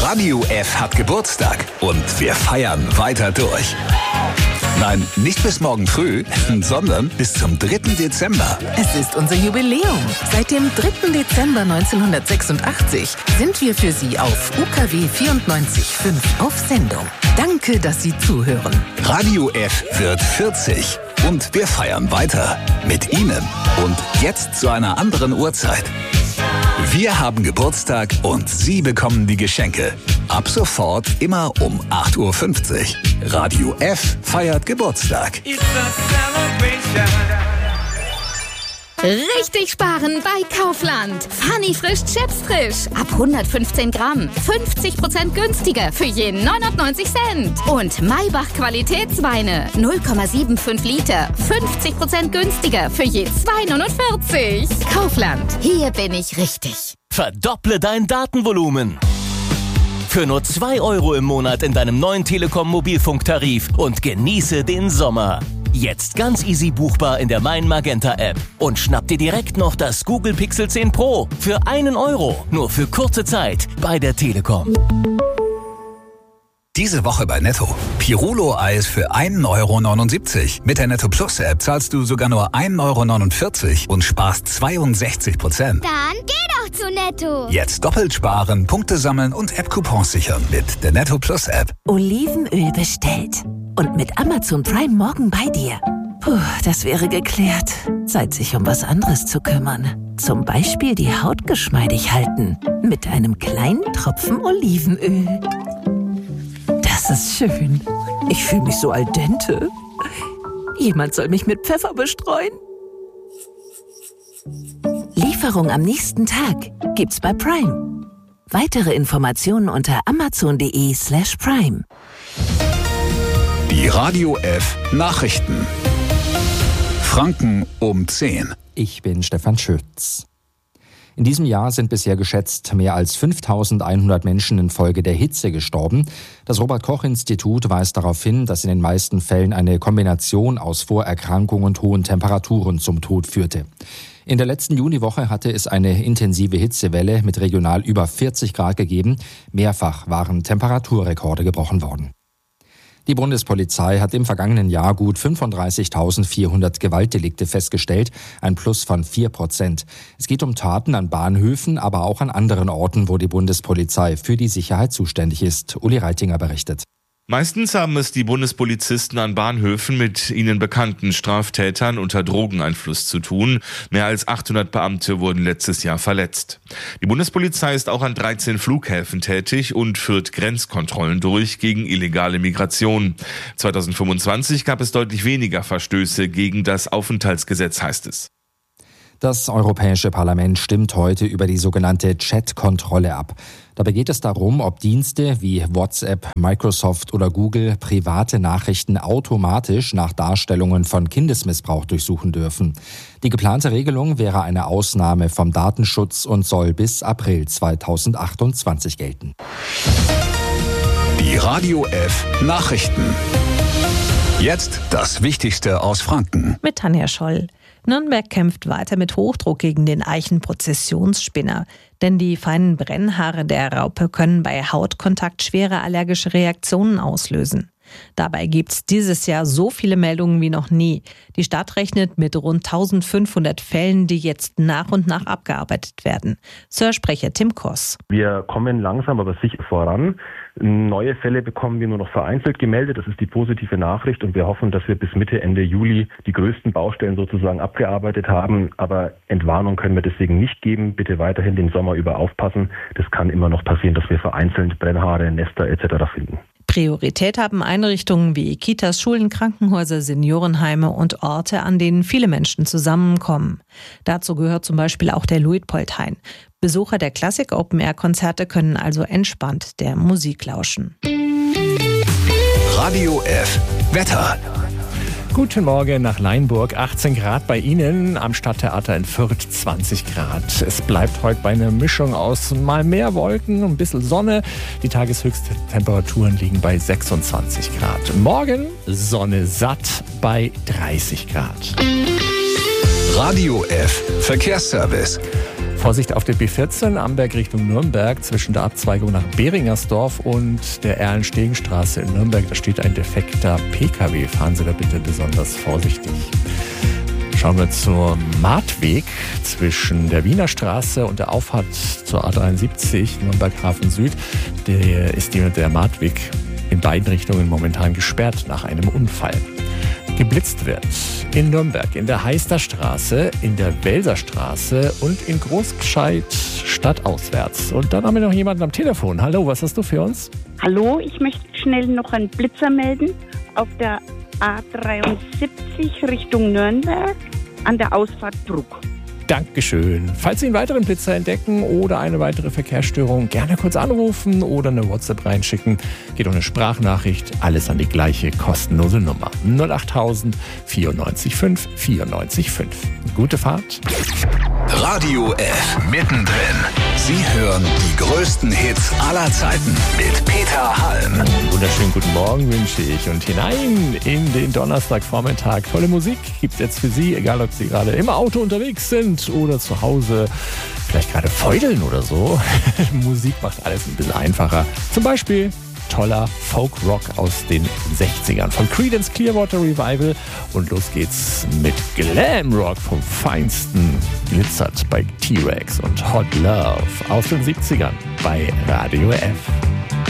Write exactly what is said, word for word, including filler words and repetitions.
Radio F hat Geburtstag und wir feiern weiter durch. Nein, nicht bis morgen früh, sondern bis zum dritten Dezember. Es ist unser Jubiläum. Seit dem dritten Dezember neunzehnhundertsechsundachtzig sind wir für Sie auf U K W vierundneunzig Komma fünf auf Sendung. Danke, dass Sie zuhören. Radio F wird vierzig und wir feiern weiter mit Ihnen. Und jetzt zu einer anderen Uhrzeit. Wir haben Geburtstag und Sie bekommen die Geschenke. Ab sofort immer um acht Uhr fünfzig. Radio F feiert Geburtstag. Richtig sparen bei Kaufland. Funny frisch Chips frisch. Ab hundertfünfzehn Gramm. fünfzig Prozent günstiger für je neunundneunzig Cent. Und Maybach Qualitätsweine. null Komma fünfundsiebzig Liter. fünfzig Prozent günstiger für je zwei neunundvierzig. Kaufland. Hier bin ich richtig. Verdopple dein Datenvolumen. Für nur zwei Euro im Monat in deinem neuen Telekom-Mobilfunktarif und genieße den Sommer. Jetzt ganz easy buchbar in der Mein Magenta App. Und schnapp dir direkt noch das Google Pixel zehn Pro für einen Euro. Nur für kurze Zeit bei der Telekom. Diese Woche bei Netto. Pirulo-Eis für ein Euro neunundsiebzig. Mit der Netto Plus App zahlst du sogar nur ein Euro neunundvierzig und sparst zweiundsechzig Prozent. Dann geh doch zu Netto. Jetzt doppelt sparen, Punkte sammeln und App-Coupons sichern mit der Netto Plus App. Olivenöl bestellt. Und mit Amazon Prime morgen bei dir. Puh, das wäre geklärt. Zeit, sich um was anderes zu kümmern. Zum Beispiel die Haut geschmeidig halten. Mit einem kleinen Tropfen Olivenöl. Das ist schön. Ich fühle mich so al dente. Jemand soll mich mit Pfeffer bestreuen. Lieferung am nächsten Tag gibt's bei Prime. Weitere Informationen unter amazon.de slash prime. Die Radio F Nachrichten. Franken um zehn. Ich bin Stefan Schütz. In diesem Jahr sind bisher geschätzt mehr als fünftausendeinhundert Menschen infolge der Hitze gestorben. Das Robert-Koch-Institut weist darauf hin, dass in den meisten Fällen eine Kombination aus Vorerkrankung und hohen Temperaturen zum Tod führte. In der letzten Juniwoche hatte es eine intensive Hitzewelle mit regional über vierzig Grad gegeben. Mehrfach waren Temperaturrekorde gebrochen worden. Die Bundespolizei hat im vergangenen Jahr gut fünfunddreißigtausendvierhundert Gewaltdelikte festgestellt, ein Plus von vier Prozent. Es geht um Taten an Bahnhöfen, aber auch an anderen Orten, wo die Bundespolizei für die Sicherheit zuständig ist. Uli Reitinger berichtet. Meistens haben es die Bundespolizisten an Bahnhöfen mit ihnen bekannten Straftätern unter Drogeneinfluss zu tun. Mehr als achthundert Beamte wurden letztes Jahr verletzt. Die Bundespolizei ist auch an dreizehn Flughäfen tätig und führt Grenzkontrollen durch gegen illegale Migration. zweitausendfünfundzwanzig gab es deutlich weniger Verstöße gegen das Aufenthaltsgesetz, heißt es. Das Europäische Parlament stimmt heute über die sogenannte Chat-Kontrolle ab. Dabei geht es darum, ob Dienste wie WhatsApp, Microsoft oder Google private Nachrichten automatisch nach Darstellungen von Kindesmissbrauch durchsuchen dürfen. Die geplante Regelung wäre eine Ausnahme vom Datenschutz und soll bis April zweitausendachtundzwanzig gelten. Die Radio F Nachrichten. Jetzt das Wichtigste aus Franken. Mit Tanja Scholl. Nürnberg kämpft weiter mit Hochdruck gegen den Eichenprozessionsspinner. Denn die feinen Brennhaare der Raupe können bei Hautkontakt schwere allergische Reaktionen auslösen. Dabei gibt es dieses Jahr so viele Meldungen wie noch nie. Die Stadt rechnet mit rund eintausendfünfhundert Fällen, die jetzt nach und nach abgearbeitet werden. Sir-Sprecher Tim Koss. Wir kommen langsam, aber sicher voran. Neue Fälle bekommen wir nur noch vereinzelt gemeldet. Das ist die positive Nachricht und wir hoffen, dass wir bis Mitte, Ende Juli die größten Baustellen sozusagen abgearbeitet haben. Aber Entwarnung können wir deswegen nicht geben. Bitte weiterhin den Sommer über aufpassen. Das kann immer noch passieren, dass wir vereinzelt Brennhaare, Nester et cetera finden. Priorität haben Einrichtungen wie Kitas, Schulen, Krankenhäuser, Seniorenheime und Orte, an denen viele Menschen zusammenkommen. Dazu gehört zum Beispiel auch der Luitpoldhain. Besucher der Klassik-Open-Air-Konzerte können also entspannt der Musik lauschen. Radio F Wetter. Guten Morgen nach Leinburg, achtzehn Grad bei Ihnen, am Stadttheater in Fürth zwanzig Grad. Es bleibt heute bei einer Mischung aus mal mehr Wolken, ein bisschen Sonne. Die Tageshöchsttemperaturen liegen bei sechsundzwanzig Grad. Morgen Sonne satt bei dreißig Grad. Radio F Verkehrsservice. Vorsicht auf der B vierzehn, Amberg Richtung Nürnberg, zwischen der Abzweigung nach Beringersdorf und der Erlenstegenstraße in Nürnberg. Da steht ein defekter P K W. Fahren Sie da bitte besonders vorsichtig. Schauen wir zum Martweg zwischen der Wiener Straße und der Auffahrt zur A dreiundsiebzig, Nürnberg-Hafen Süd. Der ist der Martweg in beiden Richtungen momentan gesperrt nach einem Unfall. Geblitzt wird in Nürnberg, in der Heisterstraße, in der Welserstraße und in Großgescheit stadtauswärts. Und dann haben wir noch jemanden am Telefon. Hallo, was hast du für uns? Hallo, ich möchte schnell noch einen Blitzer melden auf der A dreiundsiebzig Richtung Nürnberg an der Ausfahrt Bruck. Dankeschön. Falls Sie einen weiteren Blitzer entdecken oder eine weitere Verkehrsstörung, gerne kurz anrufen oder eine WhatsApp reinschicken. Geht um eine Sprachnachricht, alles an die gleiche kostenlose Nummer. null achttausend vierundneunzig fünf vierundneunzig fünf. Gute Fahrt. Radio F mittendrin. Sie hören die größten Hits aller Zeiten mit Peter Halm. Wunderschönen guten Morgen wünsche ich und hinein in den Donnerstagvormittag. Tolle Musik gibt es jetzt für Sie, egal ob Sie gerade im Auto unterwegs sind oder zu Hause, vielleicht gerade feudeln oder so. Musik macht alles ein bisschen einfacher. Zum Beispiel toller Folk-Rock aus den sechzigern von Creedence Clearwater Revival. Und los geht's mit Glam-Rock vom Feinsten. Glitzert bei T-Rex und Hot Love aus den siebzigern bei Radio F.